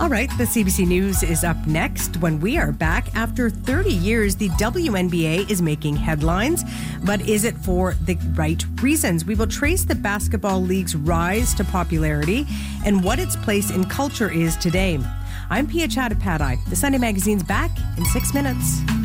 All right, the CBC News is up next. When we are back after 30 years, the WNBA is making headlines. But is it for the right reasons? We will trace the basketball league's rise to popularity and what its place in culture is today. I'm Pia Chattopadhyay. The Sunday Magazine's back in 6 minutes.